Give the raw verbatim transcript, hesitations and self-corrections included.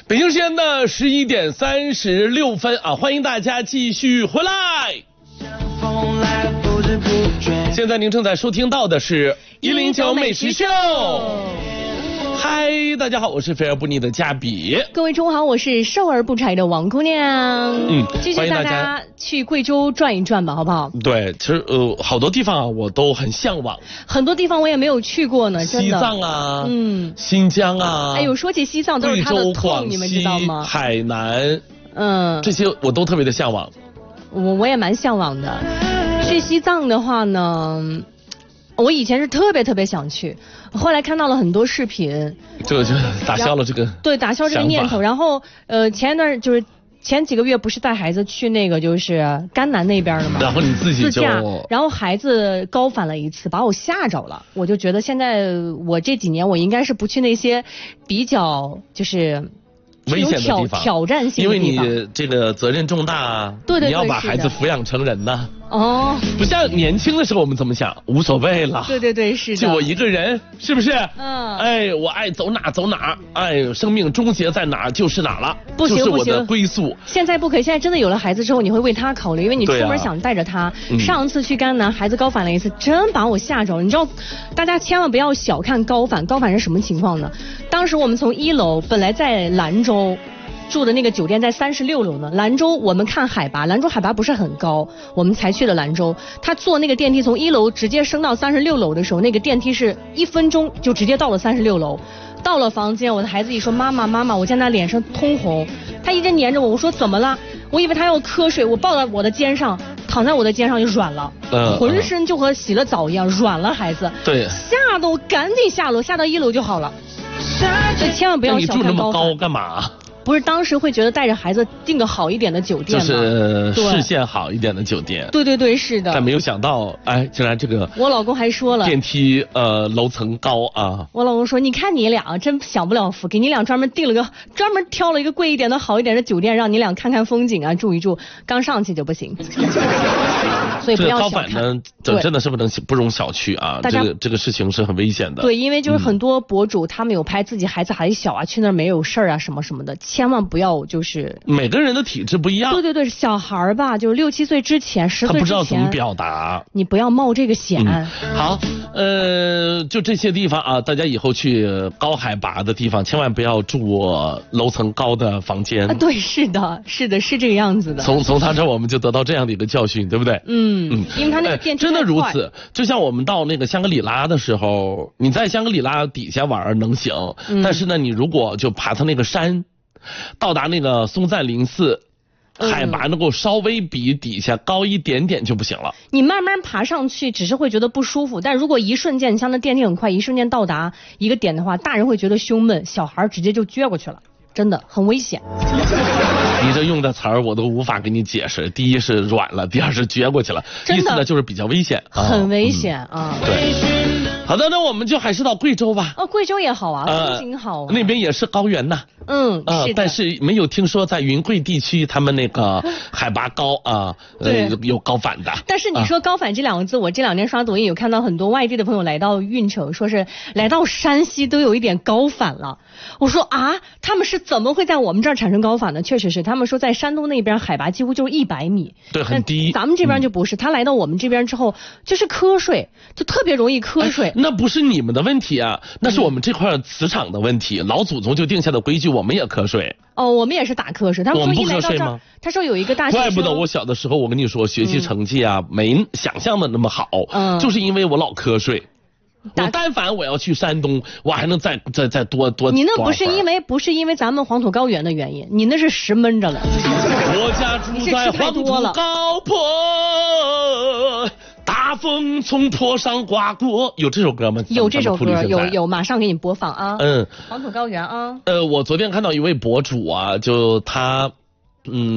北京时间的十一点三十六分啊，欢迎大家继续回来。现在您正在收听到的是一零九美食秀。嗨，大家好，我是肥而不腻的嘉比。 各位中午好，我是瘦而不柴的王姑娘。 嗯， 继续大家去贵州转一转吧，好不好？ 对，其实呃好多地方啊我都很向往， 很多地方我也没有去过呢，真的。 西藏啊， 嗯， 新疆啊， 哎呦，说起西藏都是它的痛，你们知道吗？ 海南， 嗯， 这些我都特别的向往。 我我也蛮向往的。去西藏的话呢，我以前是特别特别想去，后来看到了很多视频， 这个就打消了这个对打消这个念头。然后呃前一段就是前几个月不是带孩子去那个就是甘南那边的嘛， 然后你自己就自驾，然后孩子高反了一次，把我吓着了。我就觉得现在我这几年我应该是不去那些比较就是危险的地方， 挑战性的地方， 因为你这个责任重大， 对对对， 你要把孩子抚养成人呐。 哦， 不像年轻的时候我们怎么想，无所谓了。 对对对，是的。 就我一个人，是不是？ 嗯。 哎，我爱走哪走哪，哎，生命终结在哪就是哪了， 不行就是我的归宿。 现在不可以，现在真的有了孩子之后，你会为他考虑，因为你出门想带着他。啊嗯、上次去甘南，孩子高反了一次，真把我吓着了。你知道，大家千万不要小看高反，高反是什么情况呢？当时我们从一楼本来在兰州。住的那个酒店在三十六楼呢。兰州我们看海拔，兰州海拔不是很高，我们才去的兰州。他坐那个电梯从一楼直接升到三十六楼的时候，那个电梯是一分钟就直接到了三十六楼。到了房间，我的孩子一说妈妈妈妈，我见他脸上通红，他一直黏着我，我说怎么了？我以为他要瞌睡，我抱在我的肩上，躺在我的肩上就软了，呃、浑身就和洗了澡一样软了，孩子。 对， 吓得我赶紧下楼，下到一楼就好了。所以千万不要小看高反。 你住那么高干嘛？ 不是当时会觉得带着孩子订个好一点的酒店吗？ 就是视线好一点的酒店。 对对对，是的。 但没有想到，哎，竟然这个我老公还说了， 电梯呃楼层高啊。 我老公说，你看你俩真享不了福，给你俩专门订了个专门挑了一个贵一点的好一点的酒店，让你俩看看风景啊，住一住。刚上去就不行。所以不要小看。 这个高反呢，这真的是不能不容小觑啊！这个这个事情是很危险的。 对，因为就是很多博主、嗯、他们有拍自己孩子还小啊，去那儿没有事儿啊什么什么的。千万不要就是每个人的体质不一样。 对对对，小孩儿吧，就是六七岁之前、十岁之前， 他不知道怎么表达， 你不要冒这个险。 嗯、好，呃，就这些地方啊，大家以后去高海拔的地方，千万不要住楼层高的房间。 啊，对，是的，是的，是这个样子的。 从从他这我们就得到这样的一个教训，对不对？ 嗯嗯，因为他那个电梯、 哎、真的如此。就像我们到那个香格里拉的时候，你在香格里拉底下玩能行，嗯、但是呢，你如果就爬它那个山。到达那个松赞林寺，海拔能够稍微比底下高一点点就不行了。 你慢慢爬上去，只是会觉得不舒服，但如果一瞬间，你像那电梯很快，一瞬间到达一个点的话，大人会觉得胸闷，小孩直接就撅过去了，真的很危险。 你这用的词儿我都无法给你解释，第一是软了，第二是撅过去了，意思呢就是比较危险， 啊、很危险啊、 嗯。对。好的，那我们就还是到贵州吧。 哦，贵州也好啊，风景好、啊呃。那边也是高原呐。 嗯， 呃、 是的。 但是没有听说在云贵地区他们那个海拔高啊，呃，有高反的。 但是你说高反这两个字，啊、我这两天刷抖音有看到很多外地的朋友来到运城，说是来到山西都有一点高反了。我说啊，他们是怎么会在我们这儿产生高反呢？确实是，他们说在山东那边海拔几乎就是一百米， 对，很低。 咱们这边就不是，嗯、他来到我们这边之后就是瞌睡，就特别容易瞌睡。 哎、那不是你们的问题啊，那是我们这块磁场的问题。嗯、老祖宗就定下的规矩，我们也瞌睡。 哦，我们也是打瞌睡。他们说一来到这儿，他说有一个大学生， 怪不得我小的时候，我跟你说学习成绩啊、嗯、没想象的那么好，嗯，就是因为我老瞌睡。我但凡我要去山东，我还能再再再多多。 你那不是因为不是因为咱们黄土高原的原因，你那是实闷着了。 我家住在黄土高坡，大风从坡上刮过。有这首歌吗？ 有这首歌，有有，马上给你播放啊。 嗯， 黄土高原啊。 呃，我昨天看到一位博主啊，就他。嗯，